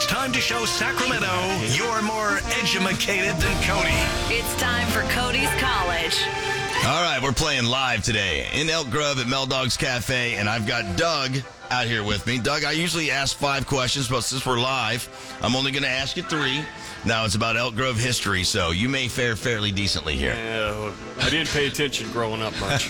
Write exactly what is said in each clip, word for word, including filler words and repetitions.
It's time to show Sacramento you're more edumacated than Cody. It's time for Cody's College. All right, we're playing live today in Elk Grove at Mel Dog's Cafe, and I've got Doug out here with me. Doug, I usually ask five questions, but since we're live, I'm only going to ask you three. Now, it's about Elk Grove history, so you may fare fairly decently here. Yeah, I didn't pay attention growing up much.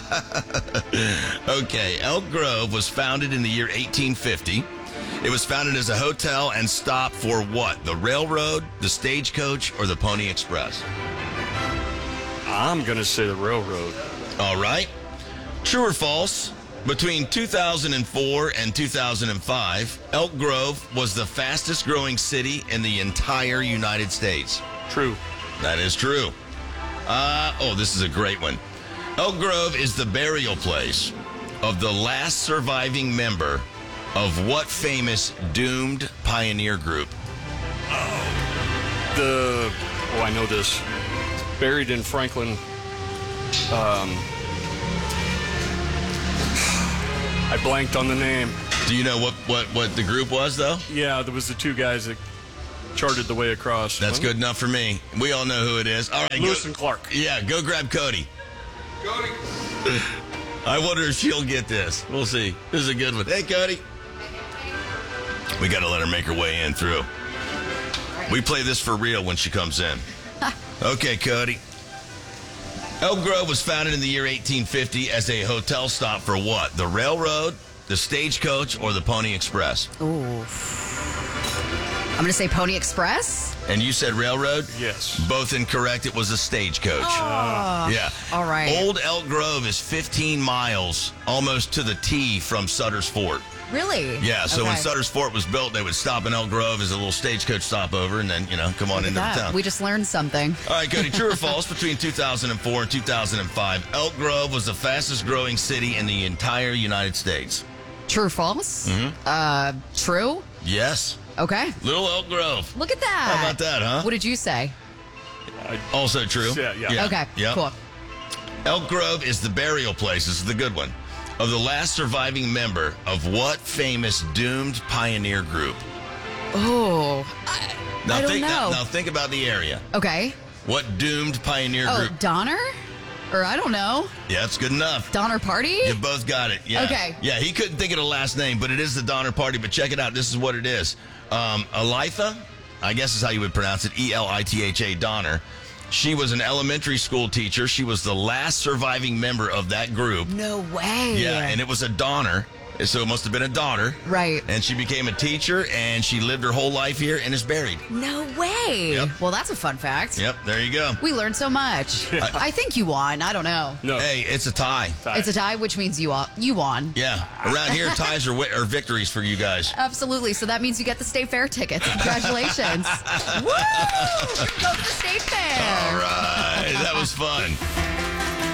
Okay, Elk Grove was founded in the year eighteen fifty. It was founded as a hotel and stop for what? The railroad, the stagecoach, or the Pony Express? I'm going to say the railroad. All right. True or false? Between two thousand four and two thousand five, Elk Grove was the fastest growing city in the entire United States. True. That is true. Uh, oh, this is a great one. Elk Grove is the burial place of the last surviving member of what famous doomed pioneer group? The, oh, I know this. Buried in Franklin. Um, I blanked on the name. Do you know what, what, what the group was, though? Yeah, there was the two guys that charted the way across. That's good enough for me. We all know who it is. All right, Lewis go, and Clark. Yeah, go grab Cody. Cody. I wonder if she'll get this. We'll see. This is a good one. Hey, Cody. We got to let her make her way in through. We play this for real when she comes in. Okay, Cody. Elk Grove was founded in the year eighteen fifty as a hotel stop for what? The railroad, the stagecoach, or the Pony Express? Ooh. I'm going to say Pony Express. And you said railroad? Yes. Both incorrect. It was a stagecoach. Oh. Yeah. All right. Old Elk Grove is fifteen miles, almost to the T from Sutter's Fort. Really? Yeah, so when Okay. Sutter's Fort was built, they would stop in Elk Grove as a little stagecoach stopover and then, you know, come on Look at into that. the town. We just learned something. All right, Cody, true or false? Between two thousand four and two thousand five, Elk Grove was the fastest growing city in the entire United States. True or false? Mhm. Uh, true? Yes. Okay. Little Elk Grove. Look at that. How about that, huh? What did you say? Also true. Yeah, yeah. Okay, Yep. cool. Elk Grove is the burial place, this is the good one, of the last surviving member of what famous doomed pioneer group? Oh, I, Now I don't think know. Now, now think about the area. Okay. What doomed pioneer Oh, group? Donner? Or I don't know. Yeah, that's good enough. Donner Party? You both got it. Yeah. Okay. Yeah, he couldn't think of the last name, but it is the Donner Party. But check it out. This is what it is. Um, Elitha, I guess is how you would pronounce it, E L I T H A, Donner. She was an elementary school teacher. She was the last surviving member of that group. No way. Yeah, and it was a Donner, so it must have been a daughter. Right. And she became a teacher, and she lived her whole life here and is buried. No way. Yep. Well, that's a fun fact. Yep, there you go. We learned so much. I think you won. I don't know. No. Hey, it's a tie. Tie. It's a tie, which means you won. You won. Yeah, around here, ties are, wi- are victories for you guys. Absolutely. So that means you get the state fair tickets. Congratulations. Woo! Go to the state fair. All right, that was fun.